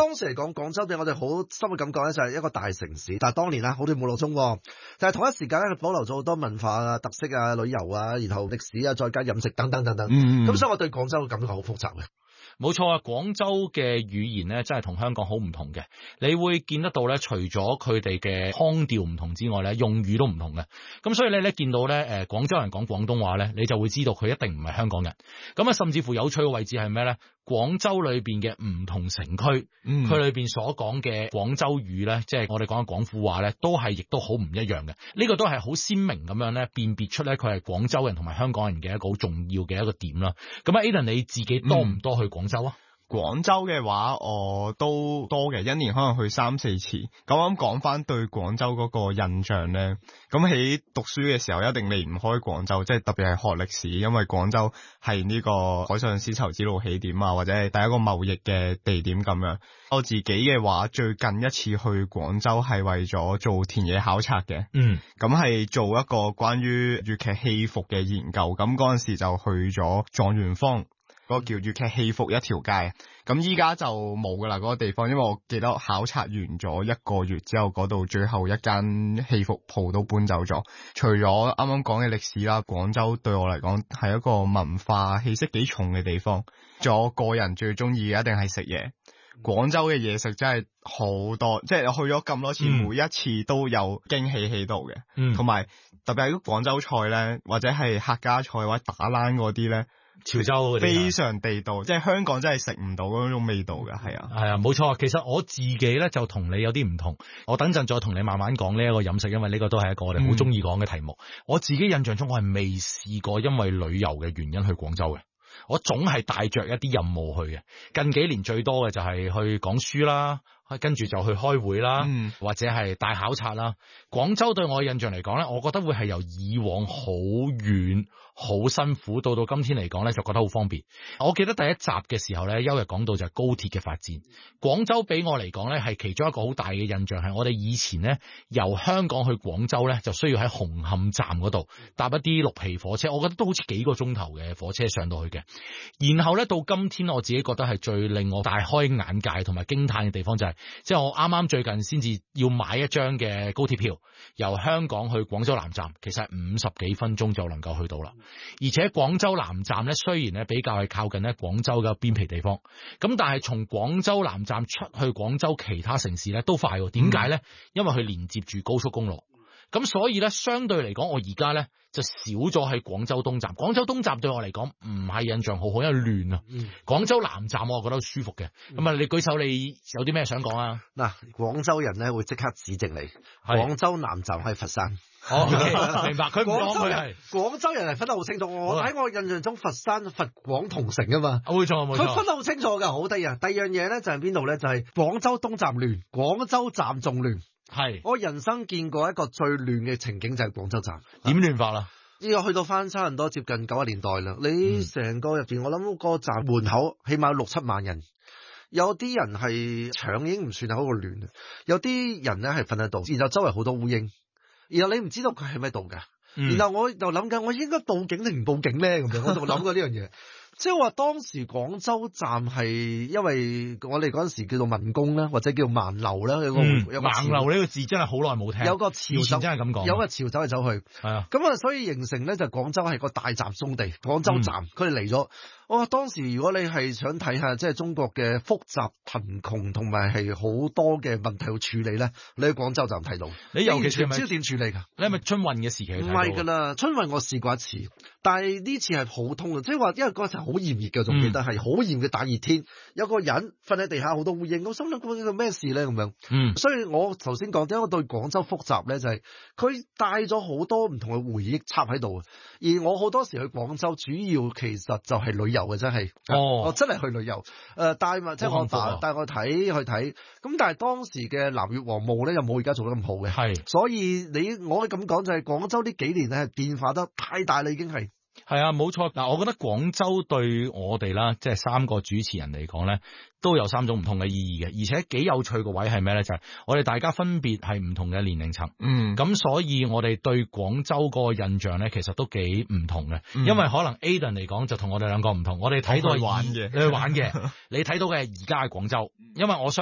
當時嚟講，廣州俾我哋好深嘅感覺咧，就係一個大城市。但係當年好似冇落中，但係同一時間咧，佢保留咗好多文化啊、特色啊、旅遊啊，然後歷史啊，再加飲食等等等等。咁所以我對廣州嘅感覺好複雜嘅。 冇錯啊，廣州嘅語言咧真係同香港好唔同嘅。你會見得到咧，除咗佢哋嘅腔調唔同之外咧，用語都唔同嘅。咁所以你見到咧，廣州人講廣東話咧，你就會知道佢一定唔係香港人。咁啊，甚至乎有趣嘅位置係咩咧？廣州裏邊嘅唔同城區，佢裏邊所講嘅廣州語咧，即係我哋講嘅廣府話咧，亦都好唔一樣嘅。呢個都係好鮮明咁樣咧，辨別出咧佢係廣州人同埋香港人嘅一個好重要嘅一個點啦。咁啊 ，Aiden 你自己多唔多去廣州啊？ 廣州嘅話，我都多嘅，一年可能去3-4次。咁我講翻對廣州嗰個印象咧，咁喺讀書嘅時候一定離唔開廣州，即係特別係學歷史，因為廣州係呢個海上絲綢之路起點啊，或者係第一個貿易嘅地點咁樣。我自己嘅話，最近一次去廣州係為咗做田野考察嘅，咁係做一個關於粵劇戲服嘅研究。咁嗰陣時就去咗狀元坊。嗰個叫粵劇戲服一條街，咁依家就冇噶啦嗰個地方，因為我記得考察完咗1個月之後，嗰度最後一間戲服鋪都搬走咗。除咗啱啱講嘅歷史啦，廣州對我嚟講係一個文化氣息幾重嘅地方。仲有我個人最中意嘅一定係食嘢，廣州嘅嘢食真係好多，即係去咗咁多次，每一次都有驚喜喺度嘅。同埋特別係廣州菜咧，或者係客家菜或者打冷嗰啲咧。 潮州非常地道，即係香港真係食唔到嗰種味道嘅。係啊， 冇錯。其實我自己咧就同你有啲唔同，我等陣再同你慢慢講呢一個飲食，因為呢個都係一個我哋好中意講嘅題目。我自己印象中我係未試過因為旅遊嘅原因去廣州嘅，我總係帶着一啲任務去嘅。近幾年最多嘅就係去講書啦，跟住就去開會啦，或者係帶考察啦。廣州對我嘅印象嚟講咧，我覺得會係由以往好遠好辛苦到今天嚟講咧，就覺得好方便。我記得第一集嘅時候咧，邱日講到就係高鐵嘅發展。廣州俾我嚟講咧，係其中一個好大嘅印象係我哋以前咧由香港去廣州咧，就需要喺紅磡站嗰度搭一啲綠皮火車，我覺得都好似幾個鐘頭嘅火車上到去嘅。然後咧到今天，我自己覺得係最令我大開眼界同埋驚嘆嘅地方就係，即係我啱啱最近先至要買一張嘅高鐵票，由香港去廣州南站，其實係50幾分鐘就能夠去到啦。而且廣州南站咧，雖然咧比較係靠近咧廣州嘅邊皮地方，咁但係從廣州南站出去廣州其他城市咧都快喎。點解咧？因為佢連接住高速公路。咁所以咧，相對嚟講，我而家咧就少咗喺廣州東站。廣州東站對我嚟講唔係印象好好，因為亂啊。廣州南站我覺得舒服嘅。咁啊，你舉手，你有啲咩想講啊？ 嗱，廣州人咧會即刻指正你。廣州南站係佛山。 明白。佢廣州人係分得好清楚。我喺我印象中，佛山佛廣同城啊嘛。 冇錯。 佢分得好清楚㗎，好得意啊。第二樣嘢咧就係邊度咧？就係廣州東站亂，廣州站仲亂。我人生見過一個最亂嘅情景就係廣州站。 點亂法啦？ 呢個去到翻差唔多接近90年代啦。你成個入邊，我諗個站門口起碼6-7萬人，有啲人係搶已經唔算係好個亂，有啲人咧係瞓喺度，然後周圍好多烏蠅，然後你唔知道佢喺咩度㗎。然後我就諗緊，我應該報警定唔報警咧？咁樣我就諗過呢樣嘢。即係話當時廣州站係因為我哋嗰陣時叫做民工啦，或者叫盲流啦，有個盲流呢個字真係好耐冇聽。 有個潮以前真係咁講， 有個潮走嚟走去。係啊，咁啊，所以形成咧就廣州係個大集中地。廣州站佢哋嚟咗。哇！當時如果你係想睇下即係中國嘅複雜貧窮同埋係好多嘅問題要處理咧，你喺廣州站睇到。 你尤其是唔知點處理㗎？ 你係咪春運嘅時期？ 唔係㗎啦，春運我試過一次，但係呢次係普通嘅，即係話因為嗰陣好炎熱嘅，仲記得係好炎嘅大熱天，有個人瞓喺地下好多烏蠅，我心諗佢咩事咧咁樣。所以我頭先講點解我對廣州複雜咧，就係佢帶咗好多唔同嘅回憶插喺度。而我好多時去廣州，主要其實就係旅遊嘅，真係。我真係去旅遊。帶即係我帶我睇去睇。咁但係當時嘅南越王墓咧，又冇而家做得咁好嘅。係。所以我可以咁講，就係廣州呢幾年咧，係變化得太大啦，已經係。 係啊，冇錯。嗱，我覺得廣州對我哋啦，即係3個主持人嚟講咧，都有3種唔同嘅意義嘅，而且幾有趣個位係咩咧？就係我哋大家分別係唔同嘅年齡層，咁所以我哋對廣州個印象咧，其實都幾唔同嘅。因為可能 Aiden 嚟講就同我哋兩個唔同，我哋睇到係玩嘅，你去玩嘅，你睇到嘅係而家嘅廣州，因為我